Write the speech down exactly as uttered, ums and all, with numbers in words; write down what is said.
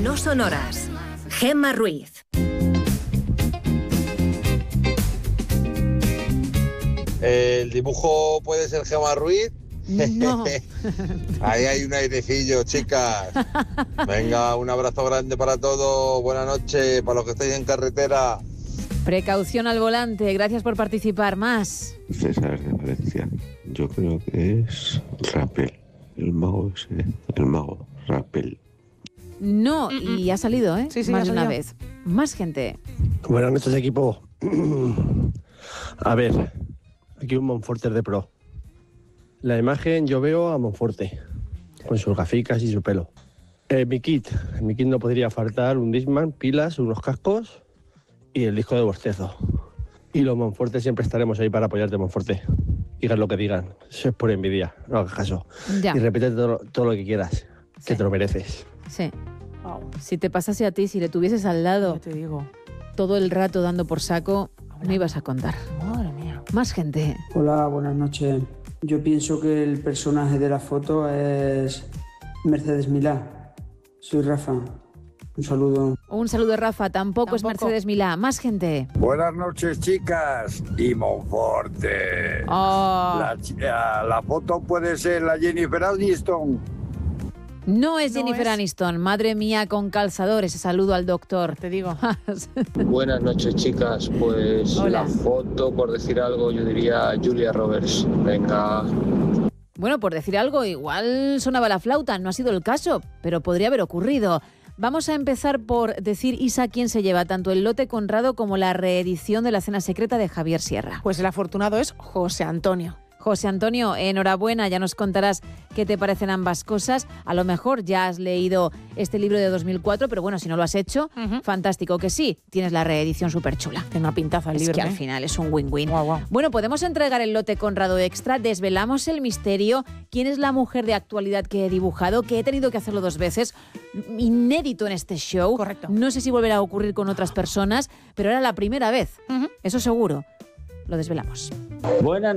No sonoras. Gemma Ruiz. ¿El dibujo puede ser Gemma Ruiz? No. Ahí hay un airecillo, chicas. Venga, un abrazo grande para todos. Buenas noches para los que estáis en carretera. Precaución al volante. Gracias por participar. Más. César de Valencia. Yo creo que es Rappel. El mago ese. El mago. Rappel. No, y ha salido, ¿eh? Sí, sí, más ha de una salido. vez. Más gente. Buenas noches, equipo. A ver, aquí un Monforte de pro. La imagen yo veo a Monforte, con sus gaficas y su pelo. Eh, mi kit. En mi kit no podría faltar un Discman, pilas, unos cascos y el disco de Bostezo. Y los Monforte siempre estaremos ahí para apoyarte, Monforte. Digan lo que digan. Eso es por envidia, no hagas caso. Ya. Y repite todo, todo lo que quieras, que Sí. te lo mereces. Sí. Wow, Si te pasase a ti, si le tuvieses al lado ya te digo. todo el rato dando por saco, me ibas a contar. Madre mía. Más gente. Hola, buenas noches. Yo pienso que el personaje de la foto es Mercedes Milá. Soy Rafa. Un saludo. Un saludo, Rafa. Tampoco, es Tampoco. Mercedes Milá. Más gente. Buenas noches, chicas. Y Monforte. Oh, La, chi- ah, la foto puede ser la Jennifer Aniston. no es No Jennifer es. Aniston. Madre mía, con calzadores. Saludo al doctor. Te digo. Buenas noches, chicas. Pues Hola. la foto, por decir algo, yo diría Julia Roberts. Venga. Bueno, por decir algo, igual sonaba la flauta. No ha sido el caso, pero podría haber ocurrido. Vamos a empezar por decir, Isa, quién se lleva tanto el lote Conrado como la reedición de La cena secreta de Javier Sierra. Pues el afortunado es José Antonio. José Antonio, enhorabuena, ya nos contarás qué te parecen ambas cosas. A lo mejor ya has leído este libro de dos mil cuatro, pero bueno, si no lo has hecho, Ujú. fantástico que sí, tienes la reedición súper chula. Tiene una pintaza el Es libro. que ¿eh? al final es un win-win. Guau, guau. Bueno, podemos entregar el lote Conrado Extra, desvelamos el misterio, quién es la mujer de actualidad que he dibujado, que he tenido que hacerlo dos veces, inédito en este show. Correcto. No sé si volverá a ocurrir con otras personas, pero era la primera vez, Ujú. eso seguro. Lo desvelamos. Buenas